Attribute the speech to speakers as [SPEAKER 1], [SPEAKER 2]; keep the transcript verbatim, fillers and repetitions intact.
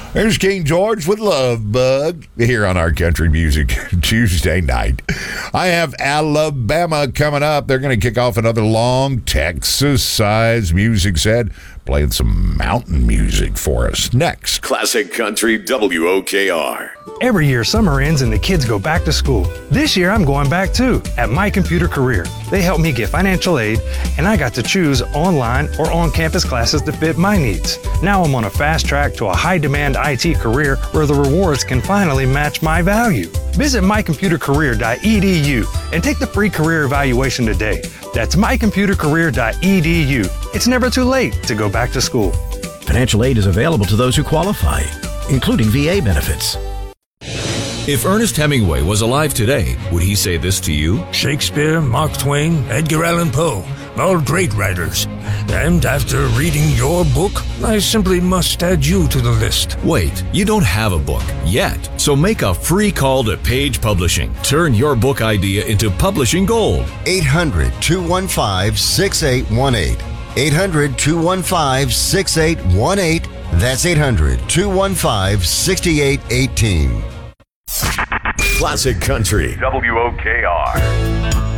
[SPEAKER 1] There's King George with Love Bug here on our Country Music Tuesday night. I have Alabama coming up. They're going to kick off another long Texas-sized music set, playing some mountain music for us next.
[SPEAKER 2] Classic Country W O K R.
[SPEAKER 3] Every year, summer ends and the kids go back to school. This year, I'm going back too, at My Computer Career. They helped me get financial aid, and I got to choose online or on-campus classes to fit my needs. Now I'm on a fast track to a high-demand I T career where the rewards can finally match my value. Visit my computer career dot e d u and take the free career evaluation today. That's my computer career dot e d u. It's never too late to go back to school.
[SPEAKER 4] Financial aid is available to those who qualify, including V A benefits.
[SPEAKER 5] If Ernest Hemingway was alive today, would he say this to you?
[SPEAKER 6] Shakespeare, Mark Twain, Edgar Allan Poe, all great writers. And after reading your book, I simply must add you to the list.
[SPEAKER 5] Wait, you don't have a book yet. So make a free call to Page Publishing. Turn your book idea into publishing gold.
[SPEAKER 7] eight hundred, two one five, six eight one eight. eight hundred, two one five, six eight one eight. That's eight hundred, two one five, six eight one eight.
[SPEAKER 2] Classic Country W O K R.